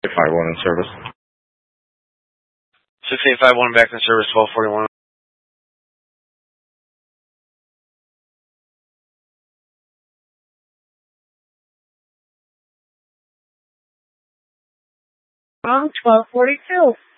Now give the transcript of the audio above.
68551 in service. 6851 back in service, 1241. Wrong, 1242.